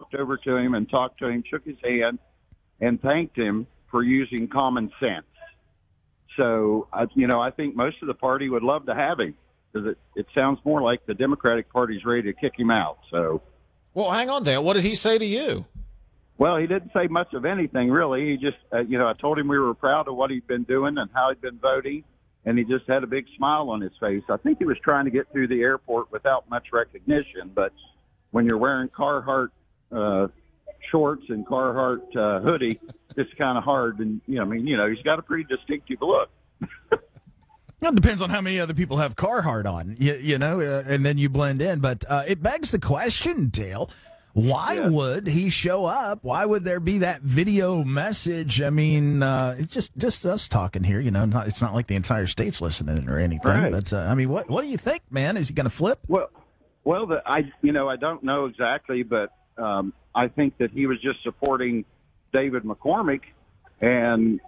walked over to him and talked to him, shook his hand, and thanked him for using common sense. So, I think most of the party would love to have him, because it sounds more like the Democratic Party's ready to kick him out. So, well, hang on, Dale. What did he say to you? Well, he didn't say much of anything, really. He just, I told him we were proud of what he'd been doing and how he'd been voting, and he just had a big smile on his face. I think he was trying to get through the airport without much recognition, but when you're wearing Carhartt shorts and Carhartt hoodie, it's kind of hard. And, he's got a pretty distinctive look. It depends on how many other people have Carhartt on, and then you blend in. But it begs the question, Dale, why would he show up? Why would there be that video message? I mean, it's just us talking here, it's not like the entire state's listening or anything. Right. But, what do you think, man? Is he going to flip? Well, I don't know exactly, but I think that he was just supporting Dave McCormick, and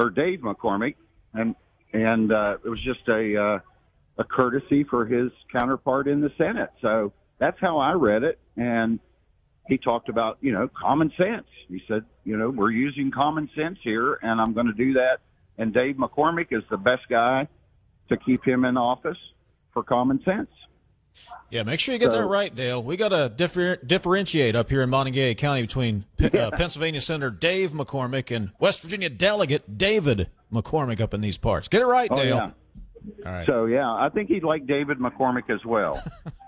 it was just a courtesy for his counterpart in the Senate. So that's how I read it. And he talked about, common sense. He said, we're using common sense here, and I'm going to do that. And Dave McCormick is the best guy to keep him in office for common sense. Yeah, make sure you get that right, Dale. We got to differentiate up here in Montague County between Pennsylvania Senator Dave McCormick and West Virginia Delegate David McCormick up in these parts. Get it right, Dale. Yeah. All right. So, I think he'd like David McCormick as well.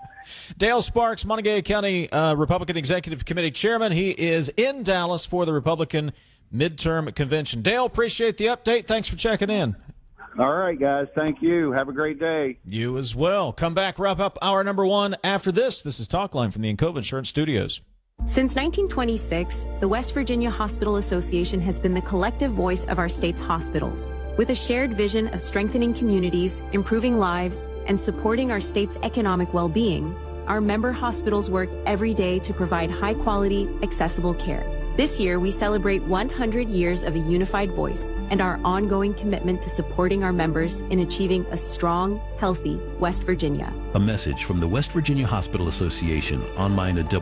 Dale Sparks, Montague County Republican Executive Committee Chairman. He is in Dallas for the Republican midterm convention. Dale, appreciate the update. Thanks for checking in. All right, guys. Thank you. Have a great day. You as well. Come back, wrap up hour number 1 after this. This is Talkline from the Encova Insurance Studios. Since 1926, the West Virginia Hospital Association has been the collective voice of our state's hospitals. With a shared vision of strengthening communities, improving lives, and supporting our state's economic well-being, our member hospitals work every day to provide high-quality, accessible care. This year, we celebrate 100 years of a unified voice and our ongoing commitment to supporting our members in achieving a strong, healthy West Virginia. A message from the West Virginia Hospital Association, online at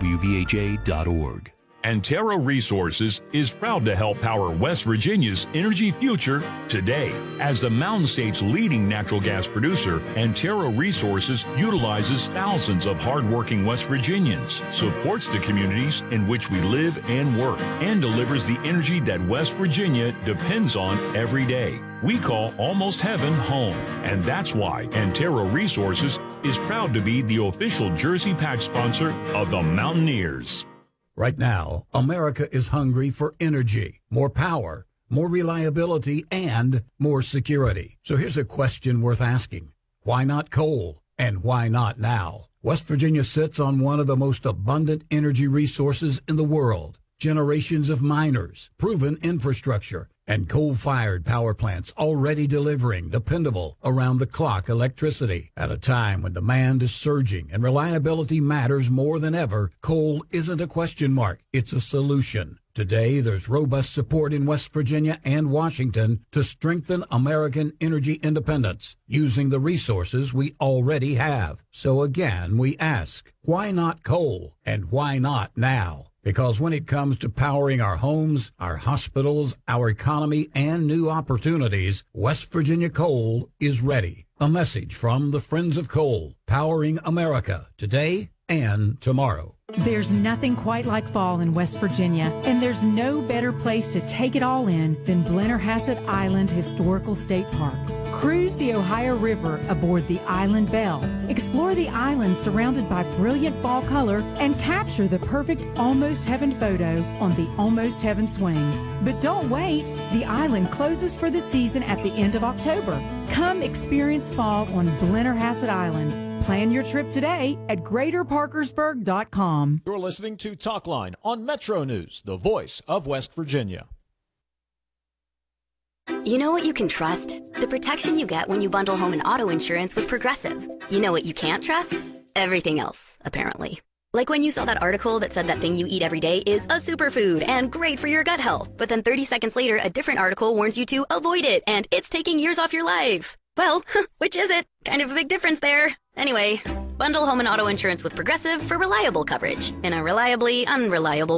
wvha.org. Antero Resources is proud to help power West Virginia's energy future today. As the Mountain State's leading natural gas producer, Antero Resources utilizes thousands of hardworking West Virginians, supports the communities in which we live and work, and delivers the energy that West Virginia depends on every day. We call Almost Heaven home, and that's why Antero Resources is proud to be the official jersey patch sponsor of the Mountaineers. Right now, America is hungry for energy, more power, more reliability, and more security. So here's a question worth asking. Why not coal? And why not now? West Virginia sits on one of the most abundant energy resources in the world. Generations of miners, proven infrastructure, and coal-fired power plants already delivering dependable, around-the-clock electricity. At a time when demand is surging and reliability matters more than ever, coal isn't a question mark, it's a solution. Today, there's robust support in West Virginia and Washington to strengthen American energy independence using the resources we already have. So again, we ask, why not coal? And why not now? Because when it comes to powering our homes, our hospitals, our economy, and new opportunities, West Virginia Coal is ready. A message from the Friends of Coal, powering America today and tomorrow. There's nothing quite like fall in West Virginia, and there's no better place to take it all in than Blennerhassett Island Historical State Park. Cruise the Ohio River aboard the Island Belle. Explore the island surrounded by brilliant fall color and capture the perfect Almost Heaven photo on the Almost Heaven swing. But don't wait. The island closes for the season at the end of October. Come experience fall on Blennerhassett Island. Plan your trip today at GreaterParkersburg.com. You're listening to Talkline on Metro News, the voice of West Virginia. You know what you can trust? The protection you get when you bundle home and auto insurance with Progressive. You know what you can't trust? Everything else, apparently. Like when you saw that article that said that thing you eat every day is a superfood and great for your gut health, but then 30 seconds later, a different article warns you to avoid it and it's taking years off your life. Well, which is it? Kind of a big difference there. Anyway, bundle home and auto insurance with Progressive for reliable coverage in a reliably unreliable